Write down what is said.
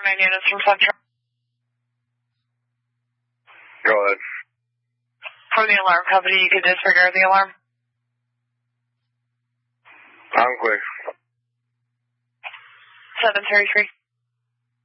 9 units from Central. Go ahead. From the alarm company, you can disregard the alarm. I'm clear. 733.